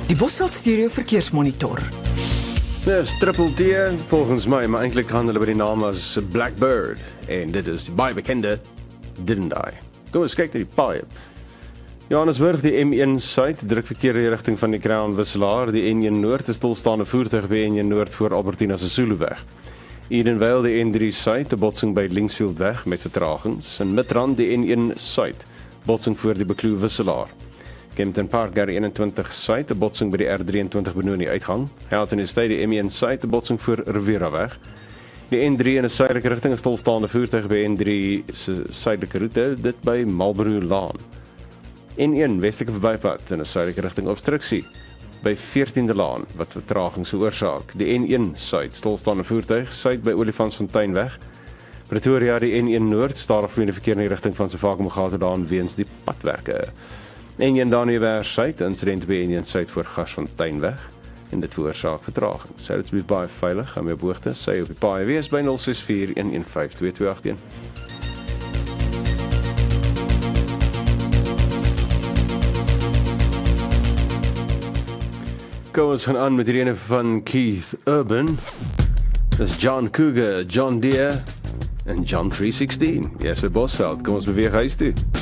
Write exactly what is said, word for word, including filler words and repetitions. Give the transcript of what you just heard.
Die Bosveld Stereo Verkeersmonitor. Dis Triple T, volgens my, maar eintlik gaan hulle by die naam as Blackbird. En dit is die baie bekende Didn't I. Kom ons kyk na die paai. Johannesburg, die M een suid, druk verkeer in die rigting van die Crown Wisselaar, die N een noord, 'n stilstaande voertuig by N een noord voor Albertina se Zuluweg. Edenvale, die N drie suid, 'n botsing by Linksfieldweg met vertragings. In Midrand, die N een suid, botsing voor die Bekloo Wisselaar. Kempton Park, R eenentwintig suid, 'n botsing by die R drieëntwintig Benoni uitgang. Houghton Estate, die M een suid, 'n botsing voor Riviraweg. Die N drie in 'n suidelike rigting, 'n stilstaande voertuig by N drie se suidelike roete, dit by Marlborough Laan. N een westelike verbypad in 'n suidelike rigting obstruksie by veertiende Laan wat vertragings veroorsaak. Die N een suid, stilstaande voertuig suid by Olifantsfonteinweg. Pretoria, die N een noord, stadig vloeiende verkeer in die rigting van Savakemagate-daan weens die padwerke. N een Daniëlberg suid, insident by N een suid voor Gasfonteinweg en dit veroorsaak vertraging. Sy dit is baie veilig, aan my op hoogte, sy op die paai wees by nul ses vier een een vyf twee twee agt een. Kom ons gaan aan met die ene van Keith Urban. Dis John Cougar, John Deere en John drie sextien. Yes, by Bosveld. Kom ons beweeg huis toe.